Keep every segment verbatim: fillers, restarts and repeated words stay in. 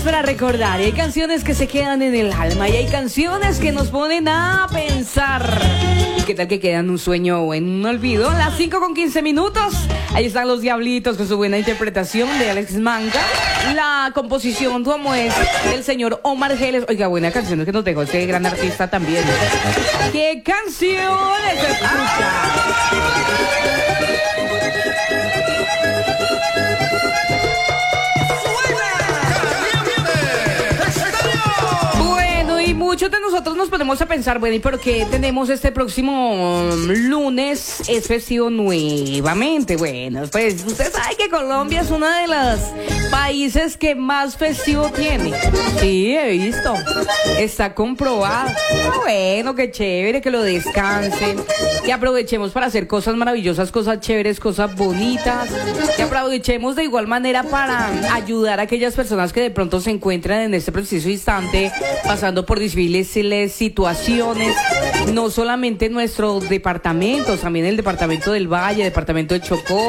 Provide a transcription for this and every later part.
para recordar, y hay canciones que se quedan en el alma, y hay canciones que nos ponen a pensar. ¿Y qué tal que quedan un sueño o en un olvido? Las cinco con quince minutos. Ahí están Los Diablitos con su buena interpretación de Alex Manga. La composición, como es, del señor Omar Geles. Oiga, buena canción que nos dejó este gran artista también. ¿Qué canciones escucha? Muchos de nosotros nos ponemos a pensar, bueno, ¿y por qué tenemos este próximo lunes? Es festivo nuevamente. Bueno, pues usted sabe que Colombia es uno de los países que más festivo tiene. Sí, he visto. Está comprobado. Bueno, qué chévere, que lo descansen. Que aprovechemos para hacer cosas maravillosas, cosas chéveres, cosas bonitas. Que aprovechemos de igual manera para ayudar a aquellas personas que de pronto se encuentran en este preciso instante pasando por difíciles situaciones, no solamente en nuestros departamentos, también el departamento del Valle, departamento de Chocó,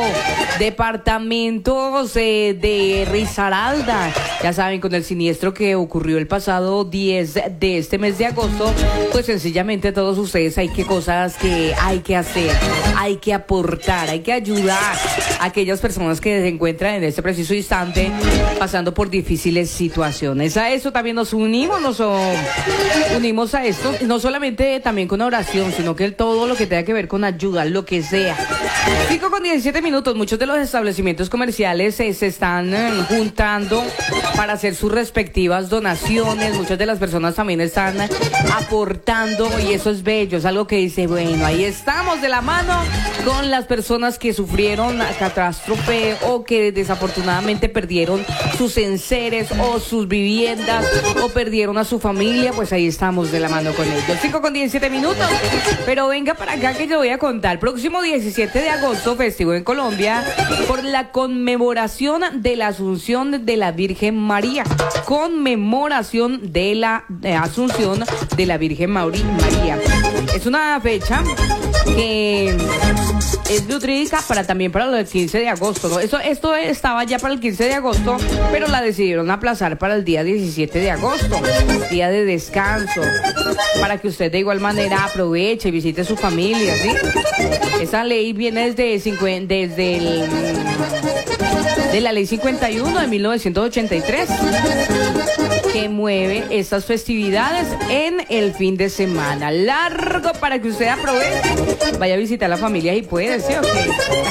departamentos eh, de Risaralda. Ya saben, con el siniestro que ocurrió el pasado diez de este mes de agosto, pues sencillamente a todos ustedes hay que cosas que hay que hacer, hay que aportar, hay que ayudar a aquellas personas que se encuentran en este preciso instante pasando por difíciles situaciones. A eso también nos unimos, nos unimos a esto, no solamente también con oración, sino que todo lo que tenga que ver con ayuda, lo que sea. cinco con diecisiete minutos, muchos de los establecimientos comerciales eh, se están eh, juntando para hacer sus respectivas donaciones, muchas de las personas también están eh, aportando, y eso es bello, es algo que dice, bueno, ahí estamos de la mano con las personas que sufrieron catástrofe o que desafortunadamente perdieron sus enseres o sus viviendas o perdieron a su familia, pues ahí estamos de la mano con ellos. cinco con diecisiete minutos, pero venga para acá que yo voy a contar. Próximo diecisiete de agosto, festivo en Colombia, por la conmemoración de la Asunción de la Virgen María. Conmemoración de la de Asunción de la Virgen Mauri, María. Es una fecha que es nutridica para también para el quince de agosto, ¿no? Eso, esto estaba ya para el quince de agosto, pero la decidieron aplazar para el día diecisiete de agosto, día de descanso, para que usted de igual manera aproveche y visite su familia, ¿sí? Esa ley viene desde, cincuenta, desde el, de la ley cincuenta y uno de mil novecientos ochenta y tres, que mueve estas festividades en el fin de semana largo para que usted aproveche, vaya a visitar a la familia y puede, ¿sí o qué?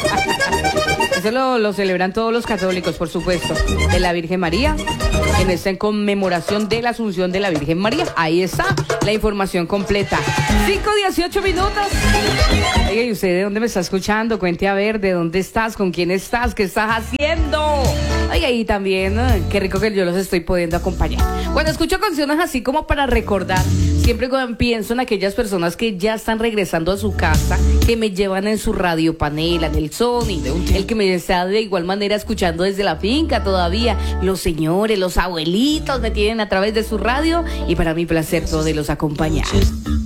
Eso lo, lo celebran todos los católicos, por supuesto, de la Virgen María, en esta conmemoración de la Asunción de la Virgen María. Ahí está la información completa. cinco dieciocho minutos. Oiga, ¿y usted de dónde me está escuchando? Cuente a ver, ¿de dónde estás? ¿Con quién estás? ¿Qué estás haciendo? Oiga, y también, ¿eh? Qué rico que yo los estoy pudiendo acompañar. Cuando escucho canciones así como para recordar, siempre pienso en aquellas personas que ya están regresando a su casa, que me llevan en su radio panela, en el Sony, el que me está de igual manera escuchando desde la finca todavía, los señores, los abuelitos me tienen a través de su radio, y para mi placer todos los acompañar.